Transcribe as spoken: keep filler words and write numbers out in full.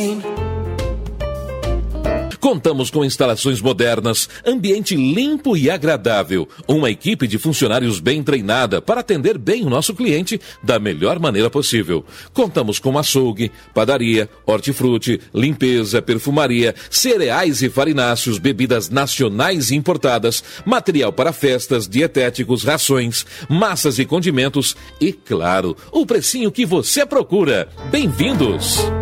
Contamos com instalações modernas, ambiente limpo e agradável, uma equipe de funcionários bem treinada para atender bem o nosso cliente da melhor maneira possível. Contamos com açougue, padaria, hortifruti, limpeza, perfumaria, cereais e farináceos, bebidas nacionais e importadas, material para festas, dietéticos, rações, massas e condimentos e, claro, o precinho que você procura. Bem-vindos!